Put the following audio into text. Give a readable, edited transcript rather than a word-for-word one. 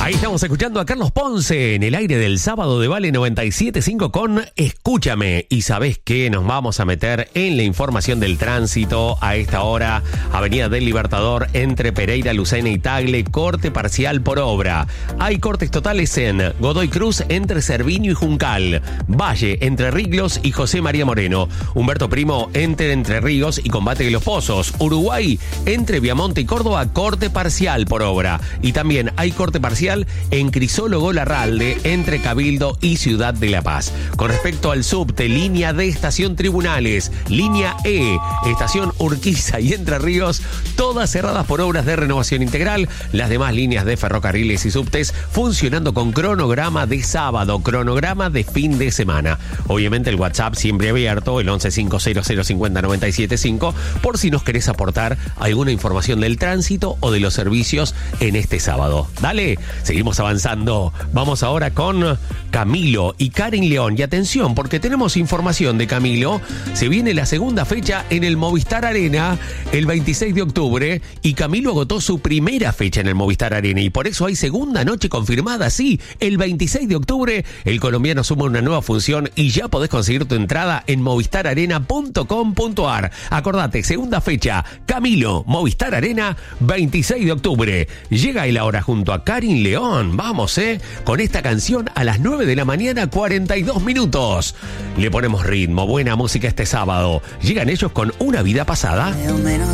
Ahí estamos escuchando a Carlos Ponce en el aire del sábado de Vale 97.5 con Escúchame. Y sabés que nos vamos a meter en la información del tránsito a esta hora. Avenida del Libertador entre Pereira, Lucena y Tagle, corte parcial por obra. Hay cortes totales en Godoy Cruz entre Cerviño y Juncal, Valle entre Riglos y José María Moreno, Humberto Primo entre Entre Ríos y Combate de los Pozos, Uruguay entre Viamonte y Córdoba, corte parcial por obra. Y también hay corte parcial en Crisólogo Larralde entre Cabildo y Ciudad de La Paz. Con respecto al subte, línea D, estación Tribunales, línea E, estación Urquiza y Entre Ríos, todas cerradas por obras de renovación integral. Las demás líneas de ferrocarriles y subtes funcionando con cronograma de sábado, cronograma de fin de semana. Obviamente el WhatsApp siempre abierto, el 1150050975, por si nos querés aportar alguna información del tránsito o de los servicios en este sábado. Dale, seguimos avanzando. Vamos ahora con Camilo y Karen León. Y atención, porque tenemos información de Camilo. Se viene la segunda fecha en el Movistar Arena el 26 de octubre. Y Camilo agotó su primera fecha en el Movistar Arena. Y por eso hay segunda noche confirmada. Sí, el 26 de octubre el colombiano suma una nueva función y ya podés conseguir tu entrada en movistararena.com.ar. Acordate, segunda fecha, Camilo, Movistar Arena, 26 de octubre. Llega el ahora junto a Karen León. Vamos, con esta canción a las 9 de la mañana, 42 minutos. Le ponemos ritmo, buena música este sábado. Llegan ellos con Una Vida Pasada.